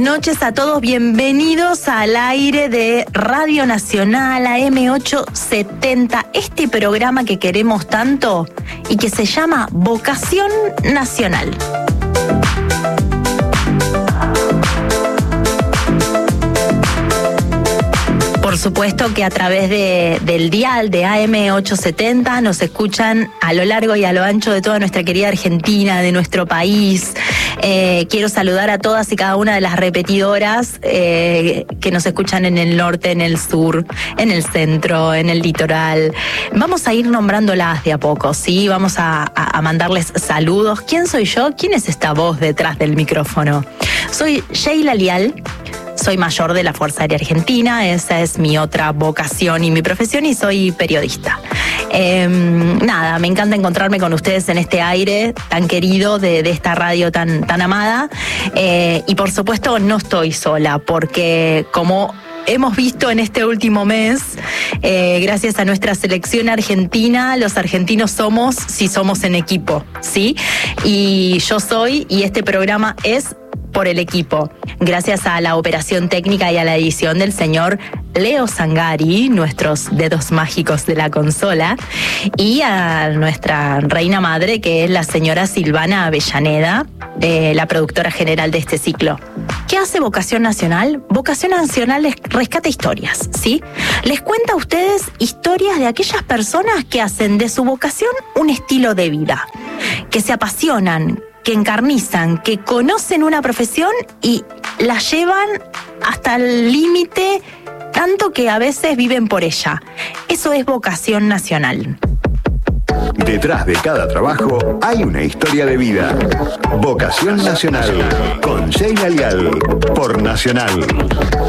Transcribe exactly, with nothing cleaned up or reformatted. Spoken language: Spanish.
noches a todos, bienvenidos al aire de Radio Nacional A M ochocientos setenta, este programa que queremos tanto y que se llama Vocación Nacional. Por supuesto que a través de, del dial de A M ochocientos setenta nos escuchan a lo largo y a lo ancho de toda nuestra querida Argentina, de nuestro país. Eh, quiero saludar a todas y cada una de las repetidoras eh, que nos escuchan en el norte, en el sur, en el centro, en el litoral. Vamos a ir nombrándolas de a poco, ¿sí? Vamos a, a, a mandarles saludos. ¿Quién soy yo? ¿Quién es esta voz detrás del micrófono? Soy Sheila Lial. Soy mayor de la Fuerza Aérea Argentina, esa es mi otra vocación y mi profesión, y soy periodista. Eh, nada, me encanta encontrarme con ustedes en este aire tan querido de, de esta radio tan, tan amada. Eh, y por supuesto no estoy sola, porque como hemos visto en este último mes, eh, gracias a nuestra selección argentina, los argentinos somos si somos en equipo, ¿sí? Y yo soy, y este programa es por el equipo, gracias a la operación técnica y a la edición del señor Leo Zangari, nuestros dedos mágicos de la consola, y a nuestra reina madre, que es la señora Silvana Avellaneda, eh, la productora general de este ciclo. ¿Qué hace Vocación Nacional? Vocación Nacional les rescata historias, ¿sí? Les cuenta a ustedes historias de aquellas personas que hacen de su vocación un estilo de vida, que se apasionan, que encarnizan, que conocen una profesión y la llevan hasta el límite, tanto que a veces viven por ella. Eso es Vocación Nacional. Detrás de cada trabajo hay una historia de vida. Vocación Nacional, con Sheila Lial, por Nacional.